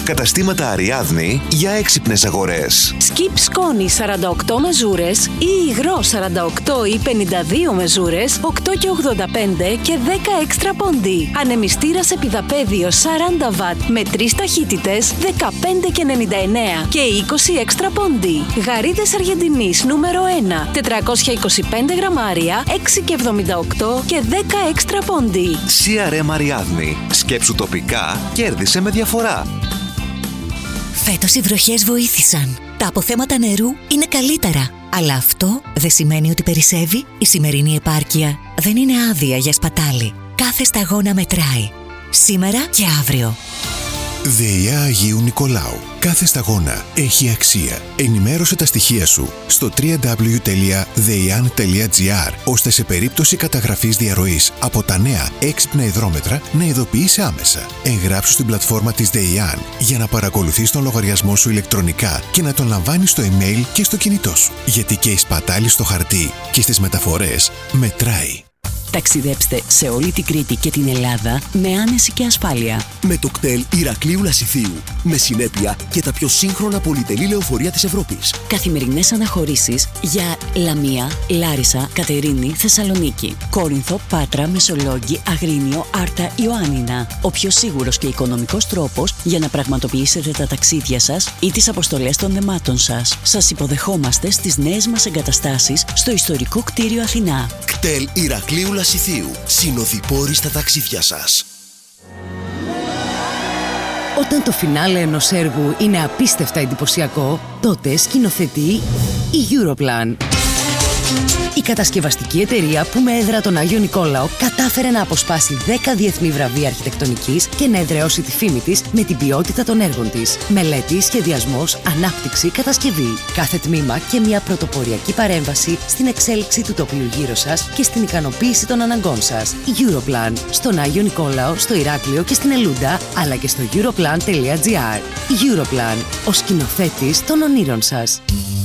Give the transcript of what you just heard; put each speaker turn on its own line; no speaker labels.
Καταστήματα Αριάδνη για έξυπνες αγορές.
Σκιπ σκόνη 48 μεζούρες ή υγρό 48 ή 52 μεζούρες, 8 και 85 και 10 έξτρα πόντι. Ανεμιστήρας επιδαπέδιο 40 βατ με 3 ταχύτητες, 15 και 99 και 20 έξτρα πόντι. Γαρίδες Αργεντινής νούμερο 1, 425 γραμμάρια, 6 και 78 και 10 έξτρα πόντι.
CRM Αριάδνη. Σκέψου τοπικά, κέρδισε με διαφορά.
Φέτος οι βροχές βοήθησαν. Τα αποθέματα νερού είναι καλύτερα. Αλλά αυτό δεν σημαίνει ότι περισσεύει. Η σημερινή επάρκεια δεν είναι άδεια για σπατάλη. Κάθε σταγόνα μετράει. Σήμερα και αύριο.
ΔΕΙΑ Αγίου Νικολάου. Κάθε σταγόνα έχει αξία. Ενημέρωσε τα στοιχεία σου στο www.deian.gr, ώστε σε περίπτωση καταγραφής διαρροής από τα νέα έξυπνα υδρόμετρα να ειδοποιείσαι άμεσα. Εγγράψου στην πλατφόρμα της ΔΕΙΑΝ για να παρακολουθείς τον λογαριασμό σου ηλεκτρονικά και να τον λαμβάνεις στο email και στο κινητό σου. Γιατί και η σπατάλη στο χαρτί και στις μεταφορές μετράει.
Ταξιδέψτε σε όλη την Κρήτη και την Ελλάδα με άνεση και ασφάλεια.
Με το κτέλ Ηρακλείου Λασιθίου. Με συνέπεια και τα πιο σύγχρονα πολυτελή λεωφορεία της Ευρώπης.
Καθημερινές αναχωρήσεις για Λαμία, Λάρισα, Κατερίνη, Θεσσαλονίκη, Κόρινθο, Πάτρα, Μεσολόγγι, Αγρίνιο, Άρτα, Ιωάννινα. Ο πιο σίγουρος και οικονομικός τρόπος για να πραγματοποιήσετε τα ταξίδια σας ή τις αποστολές των δεμάτων σας. Σας υποδεχόμαστε στις νέες μας εγκαταστάσεις στο ιστορικό κτίριο Αθηνά.
Κτέλ Ηρακλείου Λασιθίου. Συνοδοιπόροι στα ταξίδια σας.
Όταν το φινάλε ενός έργου είναι απίστευτα εντυπωσιακό, τότε σκηνοθετεί η Europlan. Η κατασκευαστική εταιρεία που με έδρα τον Άγιο Νικόλαο κατάφερε να αποσπάσει 10 διεθνή βραβεία αρχιτεκτονικής και να εδραιώσει τη φήμη της με την ποιότητα των έργων της. Μελέτη, σχεδιασμός, ανάπτυξη, κατασκευή. Κάθε τμήμα και μια πρωτοποριακή παρέμβαση στην εξέλιξη του τοπίου γύρω σας και στην ικανοποίηση των αναγκών σας. Europlan. Στον Άγιο Νικόλαο, στο Ηράκλειο και στην Ελούντα, αλλά και στο europlan.gr. Europlan. Ο σκηνοθέτης των ονείρων σας.